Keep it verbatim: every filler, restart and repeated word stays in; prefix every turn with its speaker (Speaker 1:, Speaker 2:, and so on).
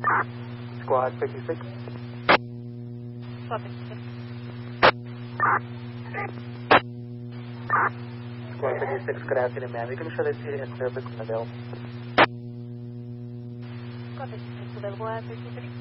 Speaker 1: Squad fifty-six.
Speaker 2: Squad fifty-six.
Speaker 1: Squad fifty-six, good afternoon, ma'am. You can show the city and service and available.
Speaker 2: Squad fifty-six available at thirteen thirty.